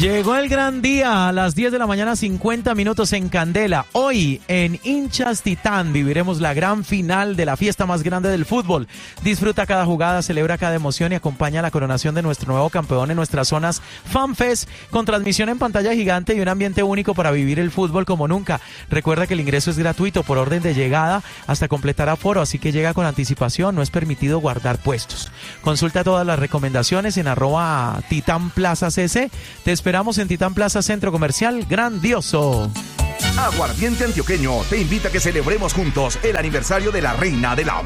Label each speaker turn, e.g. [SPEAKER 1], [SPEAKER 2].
[SPEAKER 1] Llegó el gran día a las 10 de la mañana, 50 minutos en Candela. Hoy en Hinchas Titán viviremos la gran final de la fiesta más grande del fútbol. Disfruta cada jugada, celebra cada emoción y acompaña la coronación de nuestro nuevo campeón en nuestras zonas FanFest, con transmisión en pantalla gigante y un ambiente único para vivir el fútbol como nunca. Recuerda que el ingreso es gratuito por orden de llegada hasta completar aforo, así que llega con anticipación, no es permitido guardar puestos. Consulta todas las recomendaciones en @TitánPlazaCC. Te esperamos en Titán Plaza Centro Comercial Grandioso.
[SPEAKER 2] Aguardiente Antioqueño te invita a que celebremos juntos el aniversario de la reina de la